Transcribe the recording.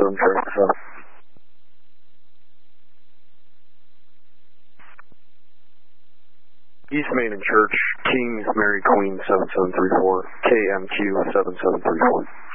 7. East Main and Church, King Mary Queen 7734, KMQ 7734.